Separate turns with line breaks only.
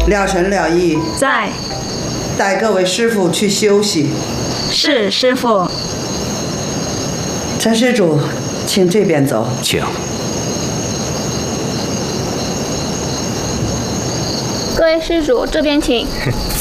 了神了意，
在。
带各位师傅去休息。
是师傅。
陈施主，请这边走。
请。
各位施主，这边请。